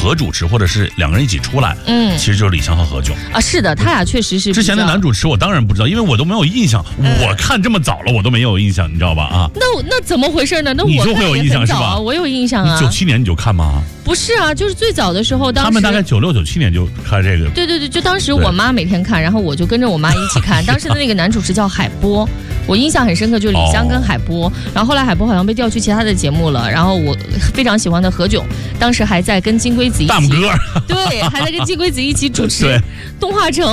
合主持，或者是两个人一起出来，其实就是李湘和何炅啊。是的，他俩确实是。 之前的男主持我当然不知道，因为我都没有印象，我看这么早了我都没有印象，你知道吧？啊， 那怎么回事呢？那我你就会有印象是吧？ 我有印象啊。 你97年你就看吗？ 不是啊，就是最早的时候，当时他们大概96、97年就看这个。 对，就当时我妈每天看，然后我就跟着我妈一起看。当时的那个男主持叫海波，我印象很深刻，就是李湘跟海波。然后后来海波好像被调去其他的节目了，然后我非常喜欢的何炅，当时还在跟金龟子一起大拇哥， 对，还在跟金龟子一起主持动画城。